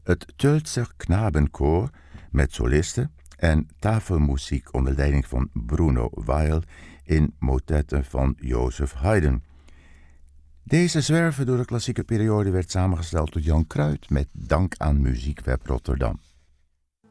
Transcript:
Het Tölzer Knabenkoor met solisten en tafelmuziek onder leiding van Bruno Weil in motetten van Joseph Haydn. Deze zwerver door de klassieke periode werd samengesteld door Jan Kruid met dank aan Muziekweb Rotterdam.